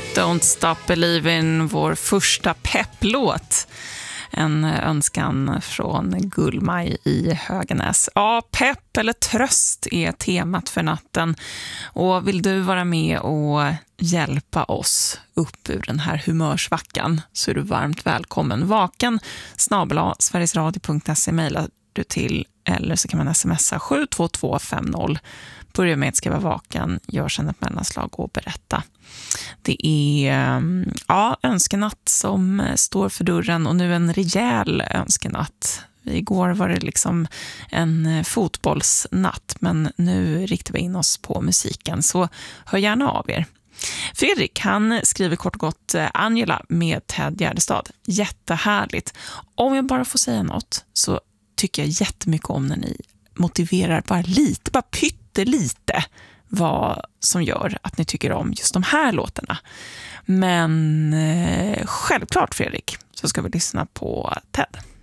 Don't Stop Believin', vår första pepplåt. En önskan från Gullmaj i Höganäs. Ja, pepp eller tröst är temat för natten. Och vill du vara med och hjälpa oss upp ur den här humörsvackan så är du varmt välkommen. vaken@sverigesradio.se mejlar du till, eller så kan man smsa 72250. Börja med att skriva vaken, gör sedan ett mellanslag och berätta. Det är önskenatt som står för dörren och nu en rejäl önskenatt. Igår var det liksom en fotbollsnatt, men nu riktar vi in oss på musiken, så hör gärna av er. Fredrik, han skriver kort och gott Angela med Ted Gärdestad. Jättehärligt. Om jag bara får säga något så tycker jag jättemycket om när ni motiverar bara lite, bara pyttelite vad som gör att ni tycker om just de här låtarna. Men självklart, Fredrik, så ska vi lyssna på Ted.